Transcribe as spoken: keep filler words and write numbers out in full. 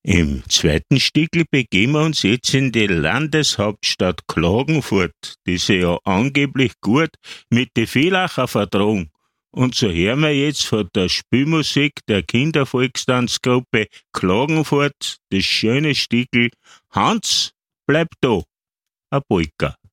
Im zweiten Stickel begeben wir uns jetzt in die Landeshauptstadt Klagenfurt, die sich ja angeblich gut mit die Villacher vertragen. Und so hören wir jetzt von der Spielmusik der Kindervolkstanzgruppe Klagenfurt das schöne Stickel Hans, bleib da, a Polka.